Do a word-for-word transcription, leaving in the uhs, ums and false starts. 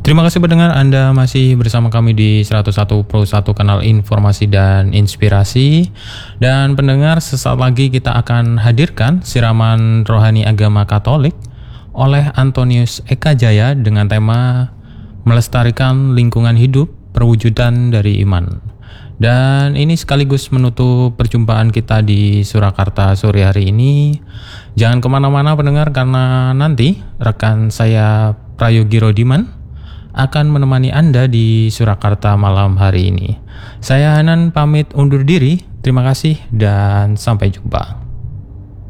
Terima kasih pendengar, Anda masih bersama kami di seratus satu plus satu kanal informasi dan inspirasi. Dan pendengar, sesaat lagi kita akan hadirkan siraman rohani agama Katolik oleh Antonius Eka Jaya dengan tema melestarikan lingkungan hidup, perwujudan dari iman. Dan ini sekaligus menutup perjumpaan kita di Surakarta sore hari ini. Jangan kemana-mana pendengar, karena nanti rekan saya Prayogi Rodiman akan menemani Anda di Surakarta malam hari ini. Saya Hanan pamit undur diri. Terima kasih dan sampai jumpa.